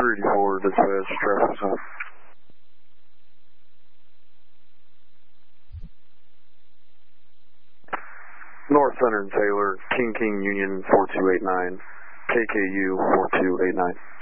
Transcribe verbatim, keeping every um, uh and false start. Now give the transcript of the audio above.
eighty-four, dispatch, traffic stop. North Center and Taylor, King King Union four two eight nine, K K U four two eight nine.